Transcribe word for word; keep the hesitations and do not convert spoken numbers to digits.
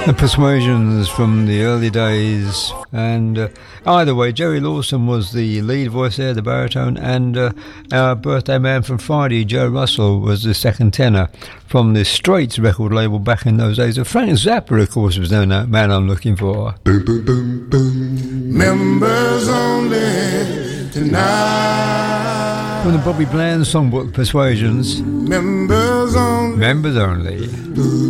The Persuasions from the early days, and uh, either way, Jerry Lawson was the lead voice there, the baritone, and uh, our birthday man from Friday, Joe Russell, was the second tenor from the Straits record label back in those days. And Frank Zappa, of course, was the man I'm looking for. Boom, boom, boom, boom. Members only tonight. From the Bobby Bland songbook, Persuasions. Members only. Members only.